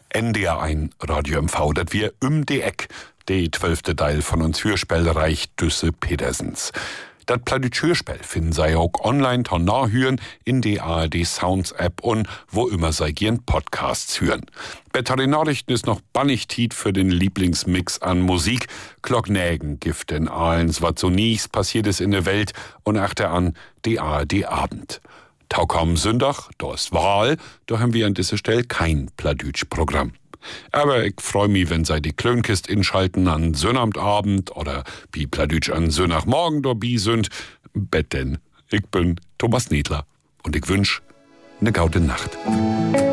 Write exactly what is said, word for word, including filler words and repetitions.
N D R eins Radio M V, dat wir um die Eck, die zwölfte Teil von uns Hörspielreich Düsse Petersens. Das Plattdütsch Hörspiel finden Sie auch online ton nachhören in der A R D Sounds App und wo immer Sie gern Podcasts hören. Bei den Nachrichten ist noch bannig Tiet für den Lieblingsmix an Musik. Glocknägen gibt in Ahlens, was so nies passiert ist in der Welt und achter an die A R D Abend. Tauk am Sonntag, da ist Wahl, da haben wir an dieser Stelle kein Plattdütsch-Programm. Aber ich freue mich, wenn Sie die Klönkist inschalten an Sonnabendabend oder wie Plattdütsch an Sonntagmorgen dabei sind. Bet denn, ich bin Thomas Niedler und ich wünsch ne gute Nacht.